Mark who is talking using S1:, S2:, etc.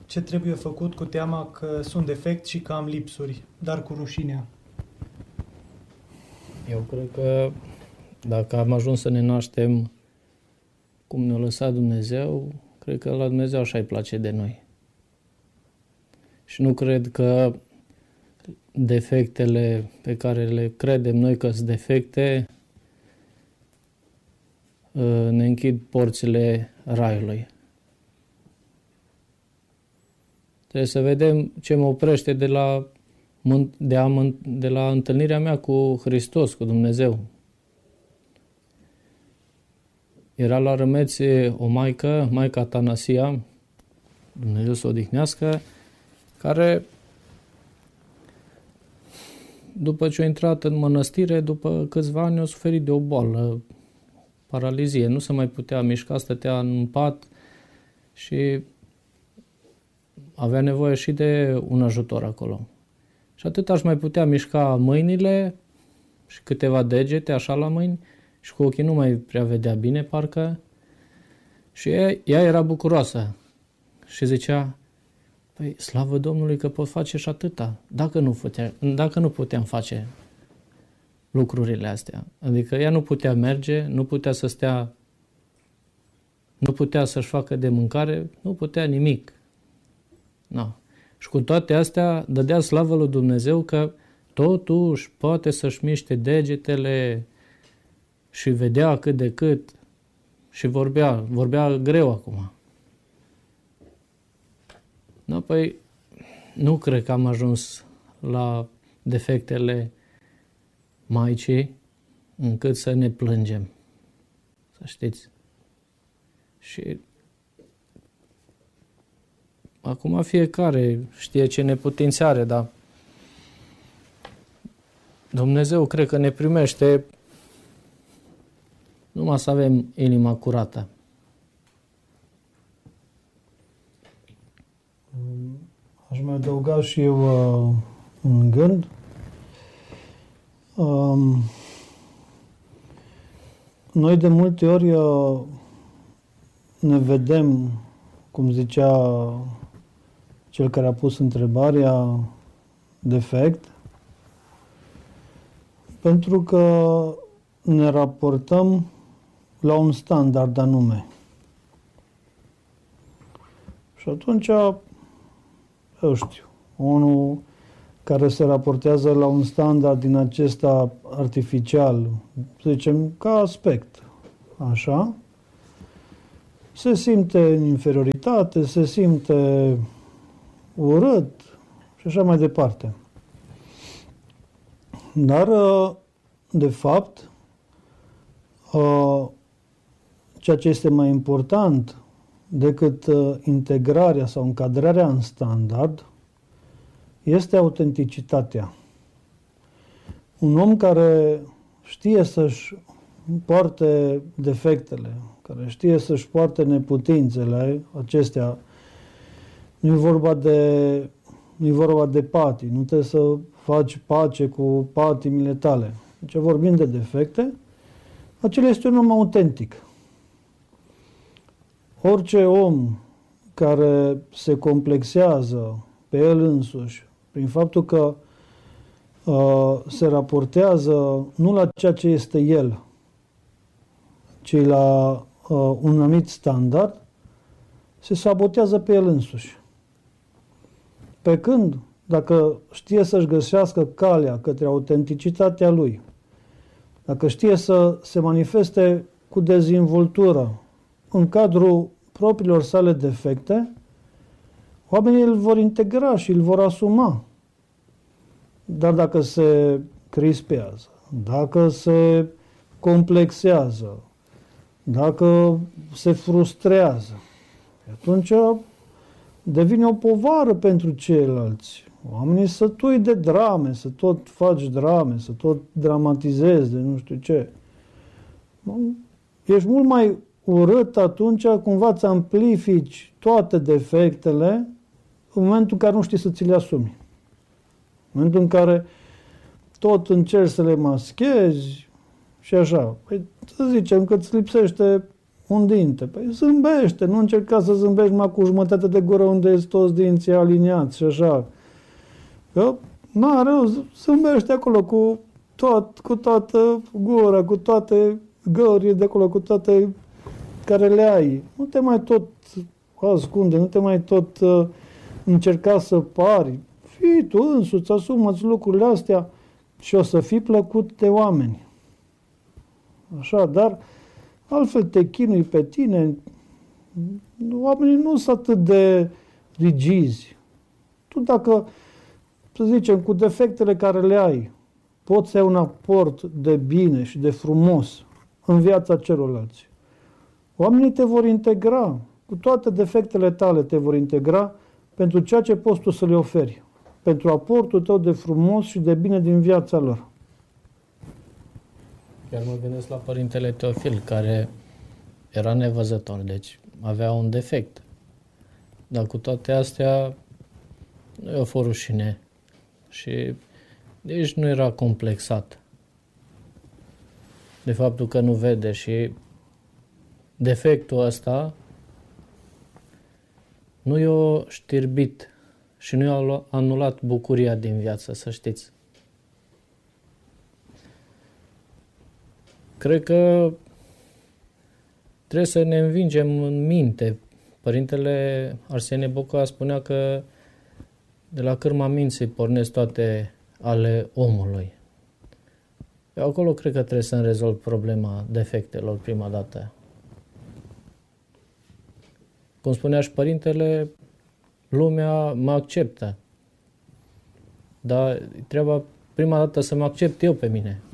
S1: ce trebuie făcut cu teama că sunt defect și că am lipsuri, dar cu rușinea?
S2: Eu cred că dacă am ajuns să ne naștem cum ne-a lăsat Dumnezeu, cred că la Dumnezeu așa îi place de noi. Și nu cred că defectele pe care le credem noi că sunt defecte ne închid porțile raiului. Trebuie să vedem ce mă oprește de la întâlnirea mea cu Hristos, cu Dumnezeu. Era la Rămețe o maică, Maica Atanasia, Dumnezeu să o odihnească, care după ce a intrat în mănăstire, după câțiva ani a suferit de o boală, paralizie, nu se mai putea mișca, stătea în pat și avea nevoie și de un ajutor acolo. Și atât aș mai putea mișca mâinile și câteva degete așa la mâini și cu ochii nu mai prea vedea bine, parcă. Și ea era bucuroasă și zicea, păi, slavă Domnului că pot face și atâta, dacă nu puteam face lucrurile astea. Adică ea nu putea merge, nu putea să stea, nu putea să-și facă de mâncare, nu putea nimic. No. Și cu toate astea dădea slavă lui Dumnezeu că totuși poate să-și miște degetele și vedea cât de cât și vorbea greu acum. No, păi nu cred că am ajuns la defectele Maicii încât să ne plângem, să știți. Și acum fiecare știe ce neputințe are, dar Dumnezeu cred că ne primește numai să avem inima curată.
S3: Aș mai adăuga și eu un gând. Noi de multe ori ne vedem, cum zicea cel care a pus întrebarea, defect, pentru că ne raportăm la un standard anume. Și atunci, eu știu, unul care se raportează la un standard din acesta artificial, să zicem, ca aspect, așa, se simte în inferioritate, se simte urât și așa mai departe. Dar, de fapt, ceea ce este mai important decât integrarea sau încadrarea în standard este autenticitatea. Un om care știe să-și poarte defectele, care știe să-și poarte neputințele acestea, nu e vorba de patii, nu trebuie să faci pace cu patimile tale. Deci vorbim de defecte, acela este un om autentic. Orice om care se complexează pe el însuși, prin faptul că se raportează nu la ceea ce este el, ci la un anumit standard, se sabotează pe el însuși. Pe când, dacă știe să-și găsească calea către autenticitatea lui, dacă știe să se manifeste cu dezvoltură în cadrul propriilor sale defecte, oamenii îl vor integra și îl vor asuma. Dar dacă se crispează, dacă se complexează, dacă se frustrează, atunci devine o povară pentru ceilalți. Oamenii sătui de drame, să tot faci drame, să tot dramatizezi de nu știu ce. Ești mult mai urât atunci cumva îți amplifici toate defectele în momentul în care nu știi să ți le asumi. În momentul în care tot încerci să le maschezi și așa. Păi să zicem că îți lipsește un dinte. Păi zâmbește, nu încerca să zâmbești numai cu jumătate de gură unde sunt toți dinții aliniați și așa. Că, rău, zâmbește acolo cu toată gura, cu toate găurile de acolo, cu toate care le ai. Nu te mai tot ascunde, nu te mai tot încerca să pari. Fii tu însuți, asumă-ți lucrurile astea și o să fii plăcut de oameni. Așa, dar altfel te chinui pe tine. Oamenii nu sunt atât de rigizi. Tu dacă, să zicem, cu defectele care le ai, poți să ai un aport de bine și de frumos în viața celorlalți. Oamenii te vor integra, cu toate defectele tale te vor integra pentru ceea ce poți tu să le oferi, pentru aportul tău de frumos și de bine din viața lor.
S2: Chiar mă gândesc la părintele Teofil, care era nevăzător, deci avea un defect. Dar cu toate astea, nu i-a fost rușine și nici nu era complexat de faptul că nu vede și defectul ăsta nu i-a știrbit și nu i-a anulat bucuria din viață, să știți. Cred că trebuie să ne învingem în minte. Părintele Arsenie Boca spunea că de la cârma minții pornesc toate ale omului. Eu acolo cred că trebuie să-mi rezolv problema defectelor prima dată. Cum spunea și părintele, lumea mă acceptă. Dar treaba prima dată să mă accept eu pe mine.